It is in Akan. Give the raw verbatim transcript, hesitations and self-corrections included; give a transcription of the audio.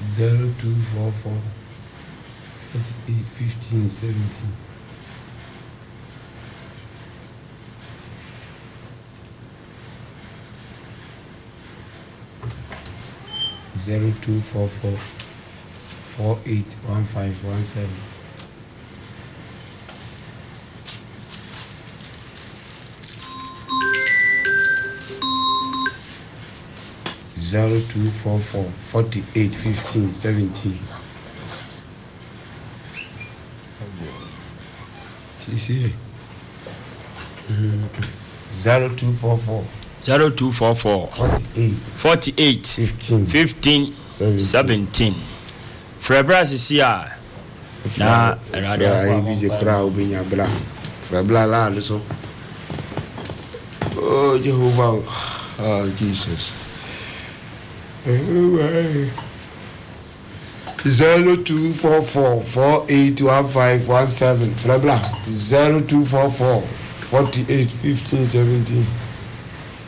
zero two four four forty-eight fifteen seventeen. Zero two four four four eight one five one seven. Zero two four four forty eight fifteen seventeen. You see? Zero two four four. Zero two four four forty-eight forty-eight fifteen fifteen seventeen. Frebra sisia na radio I be crowd be nya bla. Frebra la so. Oh Jehovah. Oh Jesus. Zero two four four four eight one five one seven. Frebra zero two four four forty eight fifteen seventeen.